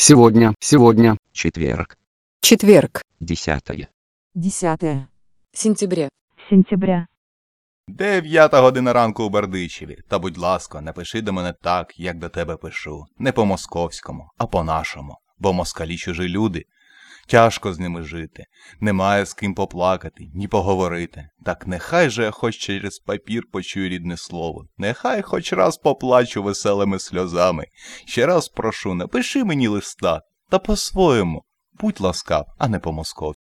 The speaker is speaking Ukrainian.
Сегодня. Четверг. Четверг. 10 сентября, 9 година ранку у Бердичеві. Та, будь ласка, напиши до мене так, як до тебе пишу. Не по-московському, а по-нашому. Бо москалі чужі люди. Тяжко з ними жити. Немає з ким поплакати, ні поговорити. Так нехай же я хоч через папір почую рідне слово. Нехай хоч раз поплачу веселими сльозами. Ще раз прошу, напиши мені листа. Та по-своєму. Будь ласкав, а не по-московськи.